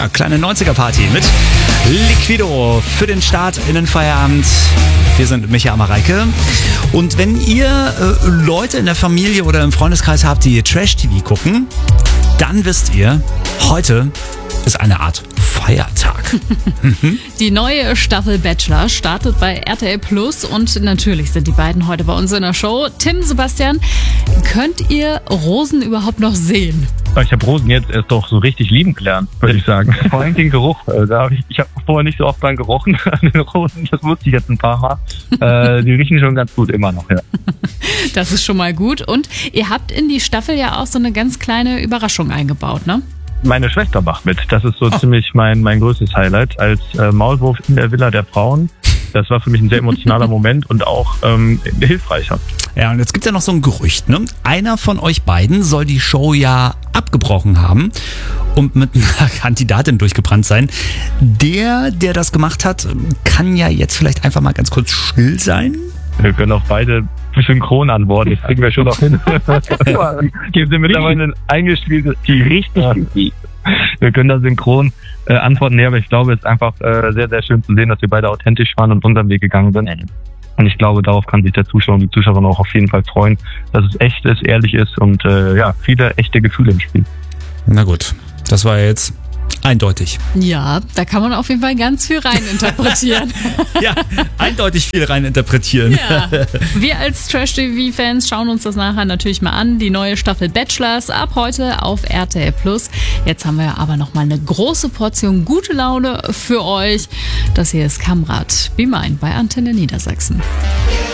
Ja, kleine 90er-Party mit Liquido für den Start in den Feierabend. Wir sind Micha Mareike. Und wenn ihr Leute in der Familie oder im Freundeskreis habt, die Trash-TV gucken, dann wisst ihr, heute ist eine Art Feiertag. Die neue Staffel Bachelor startet bei RTL Plus und natürlich sind die beiden heute bei uns in der Show. Tim, Sebastian, könnt ihr Rosen überhaupt noch sehen? Ich habe Rosen jetzt erst doch so richtig lieben gelernt, würde ich sagen. Vor allem den Geruch. Ich habe vorher nicht so oft dran gerochen an den Rosen. Das wusste ich jetzt ein paar Mal. Die riechen schon ganz gut immer noch, ja. Das ist schon mal gut. Und ihr habt in die Staffel ja auch so eine ganz kleine Überraschung eingebaut, ne? Meine Schwester macht mit. Das ist so ziemlich mein größtes Highlight. Als Maulwurf in der Villa der Frauen. Das war für mich ein sehr emotionaler Moment und auch hilfreicher. Ja, und jetzt gibt's ja noch so ein Gerücht, ne? Einer von euch beiden soll die Show ja abgebrochen haben und mit einer Kandidatin durchgebrannt sein. Der das gemacht hat, kann ja jetzt vielleicht einfach mal ganz kurz still sein. Wir können auch beide synchron antworten. Das kriegen wir schon noch hin. Geben Sie mittlerweile eingespielt, die richtig gut. Wir können da synchron antworten. Nee, aber ich glaube, es ist einfach sehr, sehr schön zu sehen, dass wir beide authentisch waren und unseren Weg gegangen sind. Und ich glaube, darauf kann sich der Zuschauer und die Zuschauerin auch auf jeden Fall freuen, dass es echt ist, ehrlich ist und viele echte Gefühle im Spiel. Na gut, das war jetzt eindeutig. Ja, da kann man auf jeden Fall ganz viel reininterpretieren. Ja, eindeutig viel reininterpretieren. Ja. Wir als Trash-TV-Fans schauen uns das nachher natürlich mal an. Die neue Staffel Bachelors ab heute auf RTL Plus. Jetzt haben wir aber noch mal eine große Portion gute Laune für euch. Das hier ist Kamrat Be Mine bei Antenne Niedersachsen.